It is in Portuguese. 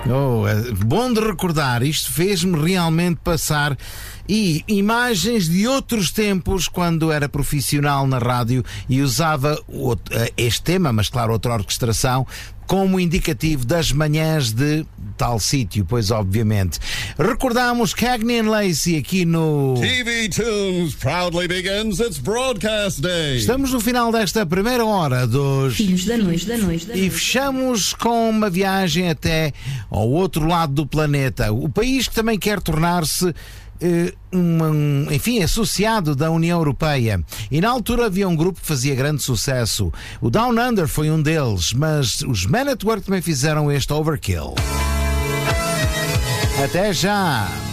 Bom de recordar, isto fez-me realmente passar imagens de outros tempos, quando era profissional na rádio e usava este tema, mas claro, outra orquestração, como indicativo das manhãs de tal sítio, pois obviamente. Recordamos Cagney and Lacey aqui no TV Tunes proudly begins its broadcast day. Estamos no final desta primeira hora dos Filhos da Noite. E fechamos com uma viagem até ao outro lado do planeta. O país que também quer tornar-se associado da União Europeia. E na altura havia um grupo que fazia grande sucesso. O Down Under foi um deles, mas os Men at Work também fizeram este Overkill. Até já!